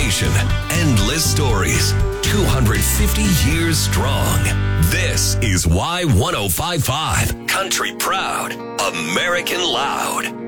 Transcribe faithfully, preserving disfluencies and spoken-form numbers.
station. Endless stories. two hundred fifty years strong. This is Y ten fifty-five. Country Proud. American Loud.